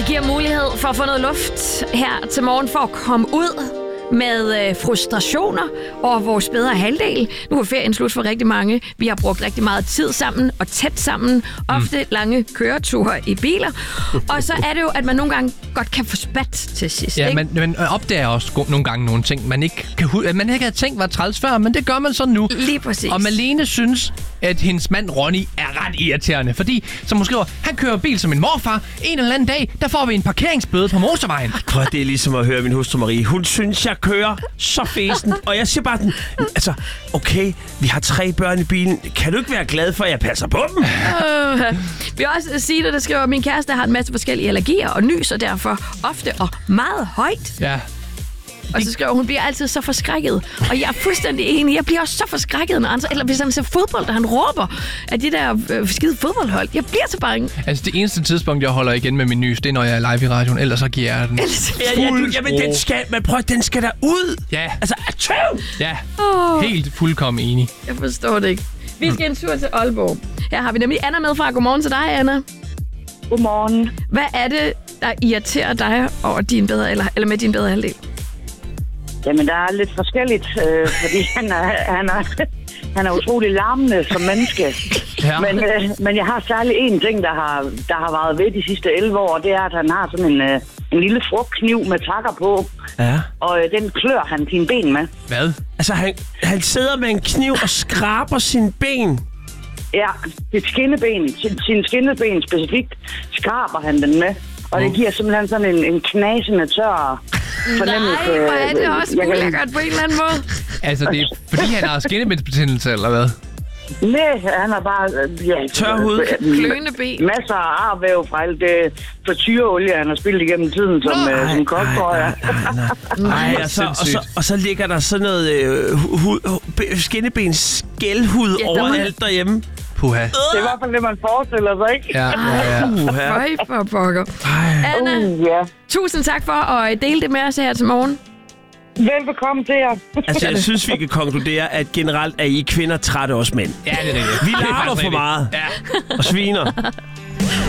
det giver mulighed for at få noget luft her til morgen for at komme ud med frustrationer over vores bedre halvdel. Nu er ferien slut for rigtig mange. Vi har brugt rigtig meget tid sammen og tæt sammen. Ofte lange køreture i biler. Og så er det jo, at man nogle gange godt kan få spat til sidst. Ja, ikke? man opdager også nogle gange nogle ting, man ikke havde tænkt var træls før, men det gør man så nu. Lige præcis. Og Malene synes, at hendes mand Ronny er ret irriterende, fordi, som hun skriver, han kører bil som en morfar. En eller anden dag, der får vi en parkeringsbøde på motorvejen. Prøv, det er ligesom at høre min hustru Marie. Hun synes, jeg kører så fesen. Og jeg siger bare den, altså, okay, vi har 3 børn i bilen. Kan du ikke være glad for, at jeg passer på dem? Vi har også Signe, der skriver, at min kæreste har en masse forskellige allergier og nys, og derfor ofte og meget højt. Ja. Og så skriver hun, bliver altid så forskrækket. Og jeg er fuldstændig enig. Jeg bliver også så forskrækket, når han, eller hvis han ser fodbold, og han råber af de der skide fodboldhold. Jeg bliver så bange. Altså, det eneste tidspunkt, jeg holder igen med min nys, det er, når jeg er live i radioen. Ellers så giver jeg den Jamen, den skal der ud. Ja. Altså, Ja, helt fuldkommen enig. Jeg forstår det ikke. Vi skal en tur til Aalborg. Her har vi nemlig Anna med fra. Godmorgen til dig, Anna. Godmorgen. Hvad er det, der irriterer dig over din bedre, eller med din bedre halvdel? Jamen, der er lidt forskelligt, fordi han er utrolig larmende som menneske. Ja. Men jeg har særlig en ting, der har varet ved de sidste 11 år, og det er, at han har sådan en lille frugtkniv med takker på. Ja. Og den klør han sine ben med. Hvad? Altså, han sidder med en kniv og skraber sine ben. Ja, sit skinneben, sin skinneben specifikt, skraber han den med. Og det giver simpelthen sådan en knasende tør fornemmelse. Nej, hvor er det også ulækkert på en eller anden måde. Altså, det er fordi, han har skinnebindsbetændelse, eller hvad? Nej, han har bare tør hud. Kløende ben. Masser af arvæv fra alt det frityreolie, han har spillet igennem tiden som koktrøjer. Nej, og så ligger der sådan noget skinnebens skældhud overalt derhjemme. Puha. Det er i hvert fald det, man forestiller sig, ikke? Ja. Føj for pokker. Anna, Ja. tusind tak for at dele det med os her til morgen. Velbekomme til jer. Altså, jeg synes, vi kan konkludere, at generelt er I kvinder trætte os mænd. Ja, det er rigtigt. Vi larmer for meget. Ja. Og sviner.